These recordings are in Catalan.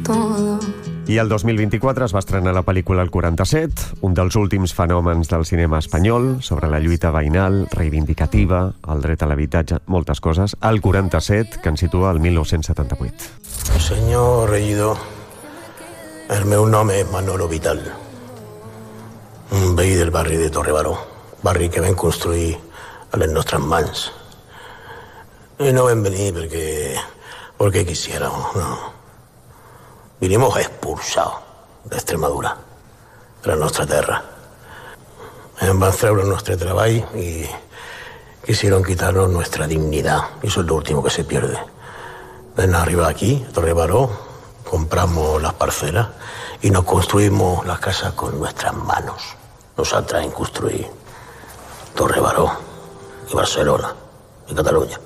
todo. I el 2024 es va estrenar la pel·lícula El 47, un dels últims fenòmens del cinema espanyol, sobre la lluita veïnal, reivindicativa, el dret a l'habitatge, moltes coses. El 47, que ens situa al 1978. Senyor regidor, el meu nom és Manolo Vital, un veí del barri de Torre Baró, barri que vam construir a les nostres mans. I no vam venir porque quisiéramos, no. Vinimos expulsados de Extremadura, de la nostra terra. Em van treure el nostre treball y quisieron quitarnos nuestra dignidad. Y eso es lo último que se pierde. Ven a arribar aquí, a Torre Baró, compramos las parcelas y nos construimos las casas con nuestras manos. Nosaltres hem construït Torre Baró i Barcelona i Catalunya.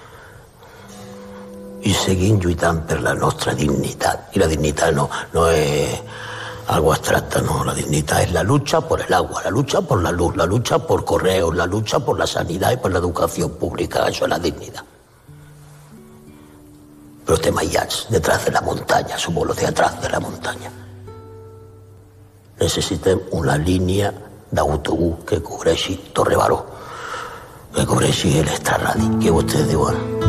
I seguim lluitant per la nostra dignitat. I la dignitat no és algo abstracto, no. La dignitat és la lucha por el agua, la lucha por la luz, la lucha por correos, la lucha por la sanidad y por la educación pública. Això és la dignitat. Però estem aïllats detrás de la muntanya, somos los de atrás de la muntanya. Necessitem una línia d'autobús que cobreixi Torre Baró, que cobreixi l'Extraradi, que vostès diuen.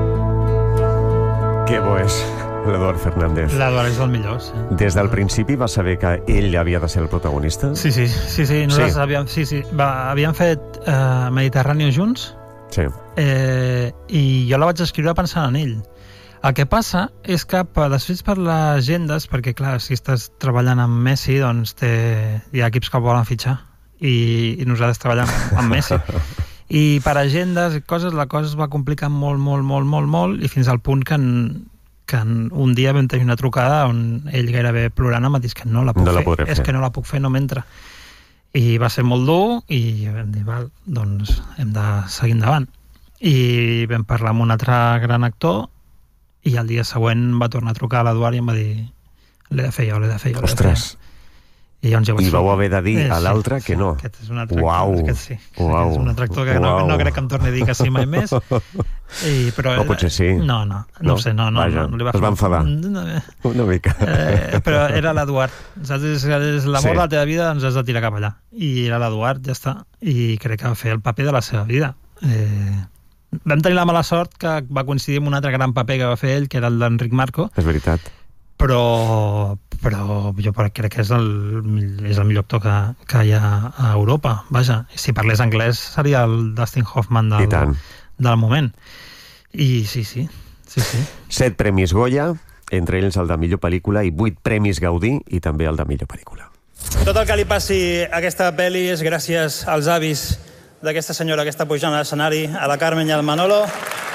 Que bo és l'Eduard Fernández. L'Eduard és el millor, sí. Des del principi va saber que ell havia de ser el protagonista? Sí. Nosaltres havíem fet Mediterrani junts. Sí. I jo la vaig escriure pensant en ell. El que passa és que després per les agendes, perquè clar, si estàs treballant amb Messi, doncs hi ha equips que el volen fitxar i nosaltres treballem amb Messi. I per agendes i coses, la cosa es va complicar molt, i fins al punt que un dia vam tenir una trucada on ell gairebé plorant em va dir que no la puc fer. És que no la puc fer, no m'entra. I va ser molt dur i vam dir, val, doncs hem de seguir endavant. I vam parlar amb un altre gran actor i el dia següent va tornar a trucar a l'Eduard i em va dir l'he de fer jo. Ostres! I vau haver de dir a l'altre que no. Aquest és un altre actor. Aquest és un altre actor que no crec que em torni a dir que sí mai més. Però potser sí. No ho sé, no li va es va enfadar una mica. Però era l'Eduard. Saps? És l'amor de la teva vida, doncs has de tirar cap allà. I era l'Eduard, ja està. I crec que va fer el paper de la seva vida. Vam tenir la mala sort que va coincidir amb un altre gran paper que va fer ell, que era el d'Enric Marco. És veritat. Però jo crec que és el millor actor que hi ha a Europa. Vaja, si parlés anglès seria el Dustin Hoffman del moment. I sí. 7 premis Goya, entre ells el de millor pel·lícula, i 8 premis Gaudí, i també el de millor pel·lícula. Tot el que li passi a aquesta pel·li és gràcies als avis d'aquesta senyora que està pujant a l'escenari, a la Carmen i al Manolo.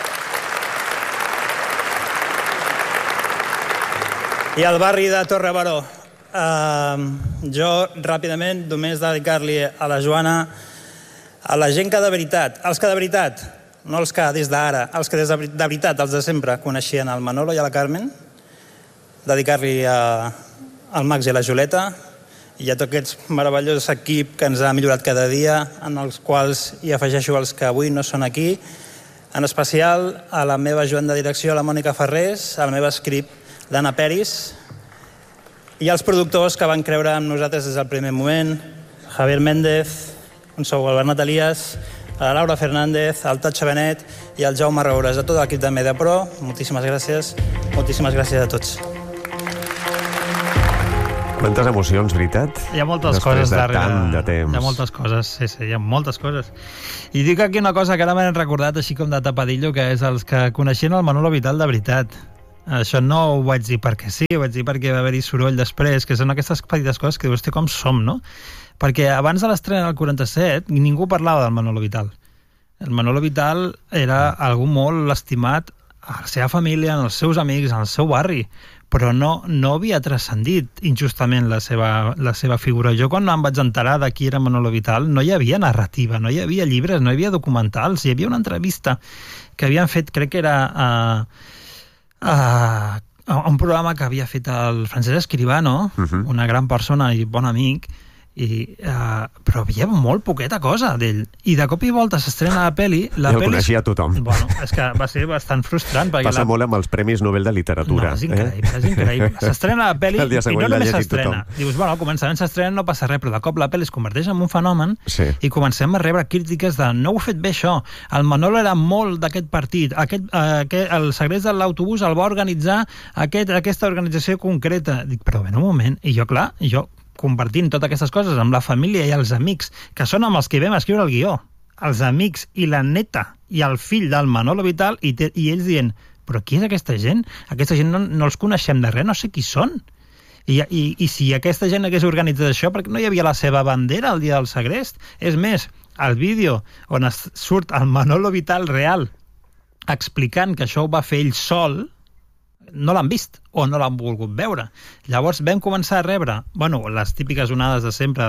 I al barri de Torre Baró. Jo, ràpidament, només dedicar-li a la Joana, a la gent que de veritat, els que de veritat, no els que des d'ara, els que de veritat, els de sempre, coneixien el Manolo i a la Carmen, dedicar-li al Max i a la Julieta i a tot aquest meravellós equip que ens ha millorat cada dia, en els quals hi afegeixo els que avui no són aquí, en especial a la meva ajudant de direcció, la Mònica Ferrés, a la meva script, l'Anna Peris, i els productors que van creure en nosaltres des del primer moment, Javier Méndez, un sou el Bernat Elias, la Laura Fernández, el Tatxa Benet i el Jaume Raures, a tot l'equip de Mediapro. Moltíssimes gràcies a tots. Quantes emocions, veritat? Hi ha moltes coses darrere. Tant de temps. Hi ha moltes coses, sí, hi ha moltes coses. I dic aquí una cosa que ara m'han recordat així com de tapadillo, que és els que coneixien el Manolo Vital de veritat. Això no ho vaig dir perquè sí, ho vaig dir perquè va haver-hi soroll després, que són aquestes petites coses que dius, com som, no? Perquè abans de l'estrena del 47 ningú parlava del Manolo Vital. El Manolo Vital era algú molt estimat a la seva família, en els seus amics, en el seu barri, però no havia transcendit injustament la seva figura. Jo quan em vaig enterar de qui era Manolo Vital no hi havia narrativa, no hi havia llibres, no hi havia documentals, hi havia una entrevista que havien fet, crec que era un programa que havia fet el Francesc Escribano, una gran persona i bon amic, però veiem molt poqueta cosa d'ell. I de cop i volta s'estrena la pel·li... I el coneixia tothom. Bueno, és que va ser bastant frustrant. Passa molt amb els Premis Nobel de Literatura. No, és increïble, és increïble. S'estrena la pel·li i no només s'estrena. Tothom. Dius, bueno, al començament s'estrena, no passa res, però de cop la pel·li es converteix en un fenomen i comencem a rebre crítiques de no ho he fet bé això, el Manolo era molt d'aquest partit, el segrest de l'autobús el va organitzar aquesta organització concreta. Dic, però ben un moment. I jo, clar, compartint totes aquestes coses amb la família i els amics, que són amb els que vam escriure el guió, els amics i la neta i el fill del Manolo Vital, i ells dient, però qui és aquesta gent? Aquesta gent no els coneixem de res, no sé qui són. I si aquesta gent hagués organitzat això, perquè no hi havia la seva bandera el dia del segrest? És més, el vídeo on surt el Manolo Vital real explicant que això ho va fer ell sol, no l'han vist o no l'han volgut veure. Llavors vam començar a rebre les típiques onades de sempre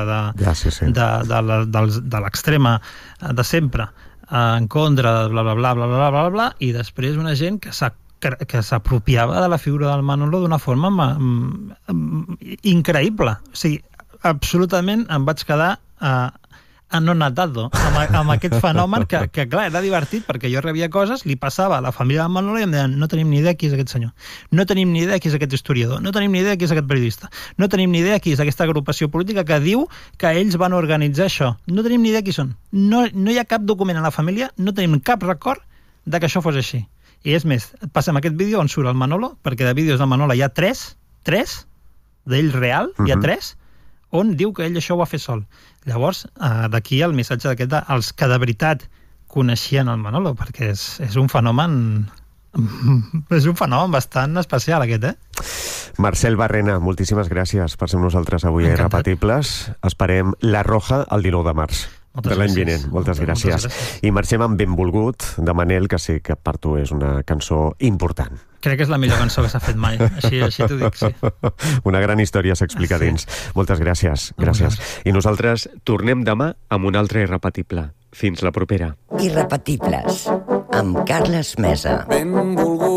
de l'extrema de sempre en contra de bla bla bla bla bla bla bla, i després una gent que s'apropiava de la figura del Manolo d'una forma increïble. O sigui, absolutament em vaig quedar anonadado amb aquest fenomen que clar, era divertit perquè jo rebia coses, li passava a la família del Manolo i em deien, no tenim ni idea qui és aquest senyor, no tenim ni idea qui és aquest historiador, no tenim ni idea qui és aquest periodista, no tenim ni idea qui és aquesta agrupació política que diu que ells van organitzar això, no tenim ni idea qui són, no hi ha cap document a la família, no tenim cap record de que això fos així. I és més, passem aquest vídeo on surt el Manolo, perquè de vídeos del Manolo hi ha tres d'ell real, hi ha 3, on diu que ell això ho va fer sol. Llavors, d'aquí el missatge d'aquest els que de veritat coneixien el Manolo, perquè és un fenomen bastant especial aquest, Marcel Barrena, moltíssimes gràcies per ser amb nosaltres avui a Irrepetibles. Esperem La Roja el 19 de març de l'any vinent. Moltes gràcies. I marxem amb Benvolgut, de Manel, que sé que per tu és una cançó important. Crec que és la millor cançó que s'ha fet mai. Així t'ho dic, sí. Una gran història s'explica dins. Moltes gràcies. I nosaltres tornem demà amb un altre Irrepetible. Fins la propera. Irrepetibles, amb Carles Mesa. Benvolgut.